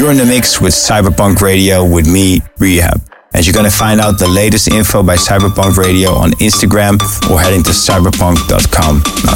You're in the mix with Cyberpunk Radio with me, Rehab. And you're going to find out the latest info by Cyberpunk Radio on Instagram or heading to cyberpunk.com. Now